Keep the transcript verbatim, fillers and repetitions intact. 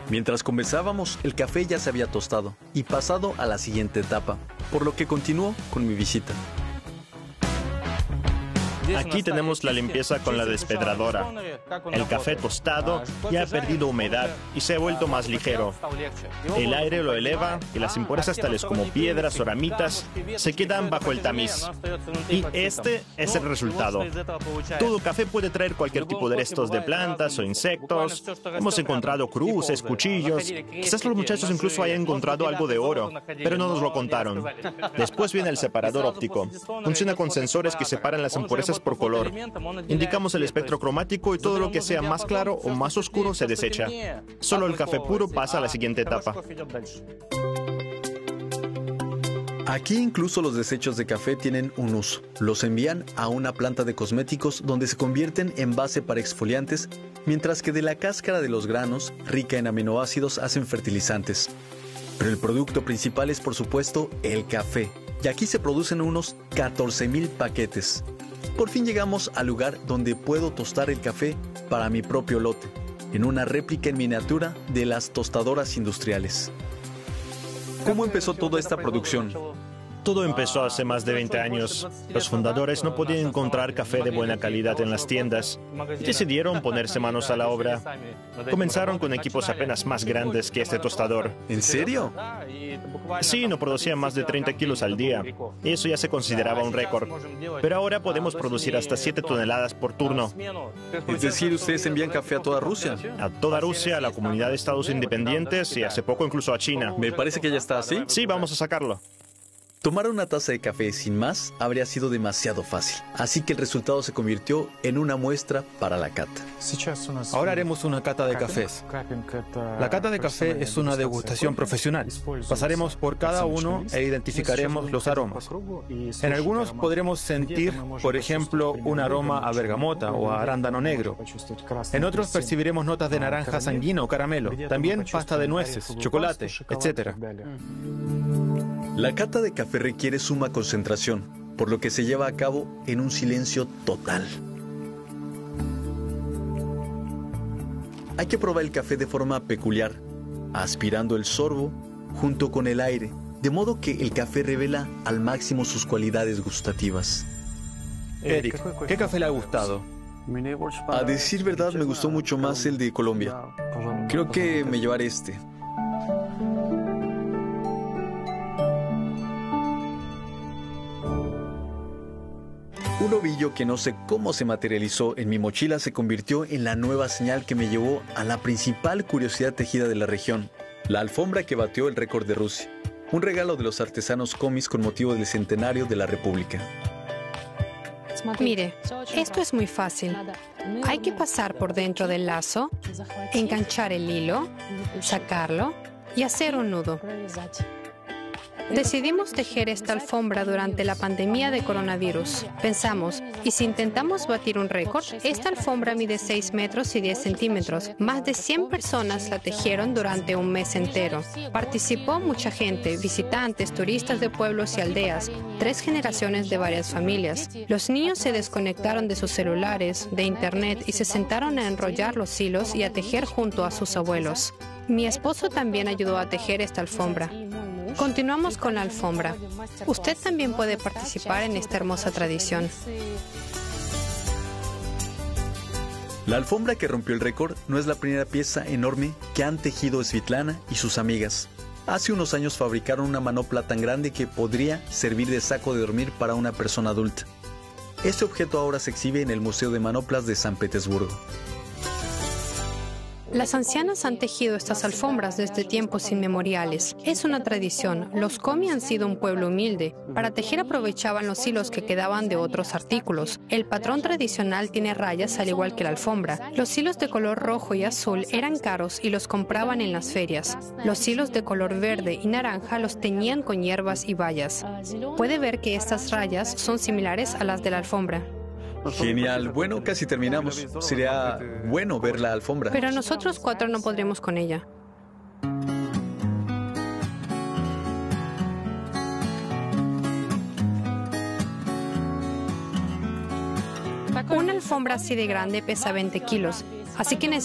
Mientras conversábamos, el café ya se había tostado y pasado a la siguiente etapa, por lo que continuó con mi visita. Aquí tenemos la limpieza con la despedradora. El café tostado ya ha perdido humedad y se ha vuelto más ligero. El aire lo eleva y las impurezas tales como piedras o ramitas se quedan bajo el tamiz. Y este es el resultado. Todo café puede traer cualquier tipo de restos de plantas o insectos. Hemos encontrado cruces, cuchillos. Quizás los muchachos incluso hayan encontrado algo de oro, pero no nos lo contaron. Después viene el separador óptico. Funciona con sensores que separan las impurezas por color. Indicamos el espectro cromático y todo lo que sea más claro o más oscuro se desecha. Solo el café puro pasa a la siguiente etapa. Aquí incluso los desechos de café tienen un uso. Los envían a una planta de cosméticos donde se convierten en base para exfoliantes, mientras que de la cáscara de los granos, rica en aminoácidos, hacen fertilizantes. Pero el producto principal es, por supuesto, el café. Y aquí se producen unos catorce mil paquetes. Por fin llegamos al lugar donde puedo tostar el café para mi propio lote, en una réplica en miniatura de las tostadoras industriales. ¿Cómo empezó toda esta producción? Todo empezó hace más de veinte años. Los fundadores no podían encontrar café de buena calidad en las tiendas y decidieron ponerse manos a la obra. Comenzaron con equipos apenas más grandes que este tostador. ¿En serio? Sí, no producían más de treinta kilos al día. Eso ya se consideraba un récord. Pero ahora podemos producir hasta siete toneladas por turno. Es decir, ustedes envían café a toda Rusia. A toda Rusia, a la comunidad de estados independientes y hace poco incluso a China. Me parece que ya está así. Sí, vamos a sacarlo. Tomar una taza de café sin más habría sido demasiado fácil, así que el resultado se convirtió en una muestra para la cata. Ahora haremos una cata de cafés. La cata de café es una degustación profesional. Pasaremos por cada uno e identificaremos los aromas. En algunos podremos sentir, por ejemplo, un aroma a bergamota o a arándano negro. En otros percibiremos notas de naranja sanguínea o caramelo, también pasta de nueces, chocolate, etcétera. La cata de café requiere suma concentración, por lo que se lleva a cabo en un silencio total. Hay que probar el café de forma peculiar, aspirando el sorbo junto con el aire, de modo que el café revela al máximo sus cualidades gustativas. Eric, ¿qué café le ha gustado? A decir verdad, me gustó mucho más el de Colombia. Creo que me llevaré este. Un ovillo que no sé cómo se materializó en mi mochila se convirtió en la nueva señal que me llevó a la principal curiosidad tejida de la región, la alfombra que batió el récord de Rusia, un regalo de los artesanos Comis con motivo del centenario de la República. Mire, esto es muy fácil. Hay que pasar por dentro del lazo, enganchar el hilo, sacarlo y hacer un nudo. Decidimos tejer esta alfombra durante la pandemia de coronavirus. Pensamos, ¿y si intentamos batir un récord? Esta alfombra mide seis metros y diez centímetros. Más de cien personas la tejieron durante un mes entero. Participó mucha gente, visitantes, turistas de pueblos y aldeas, tres generaciones de varias familias. Los niños se desconectaron de sus celulares, de internet y se sentaron a enrollar los hilos y a tejer junto a sus abuelos. Mi esposo también ayudó a tejer esta alfombra. Continuamos con la alfombra. Usted también puede participar en esta hermosa tradición. La alfombra que rompió el récord no es la primera pieza enorme que han tejido Svitlana y sus amigas. Hace unos años fabricaron una manopla tan grande que podría servir de saco de dormir para una persona adulta. Este objeto ahora se exhibe en el Museo de Manoplas de San Petersburgo. Las ancianas han tejido estas alfombras desde tiempos inmemoriales. Es una tradición. Los Komi han sido un pueblo humilde. Para tejer aprovechaban los hilos que quedaban de otros artículos. El patrón tradicional tiene rayas al igual que la alfombra. Los hilos de color rojo y azul eran caros y los compraban en las ferias. Los hilos de color verde y naranja los teñían con hierbas y bayas. Puede ver que estas rayas son similares a las de la alfombra. Genial. Bueno, casi terminamos. Sería bueno ver la alfombra. Pero nosotros cuatro no podremos con ella. Una alfombra así de grande pesa veinte kilos, así que necesitamos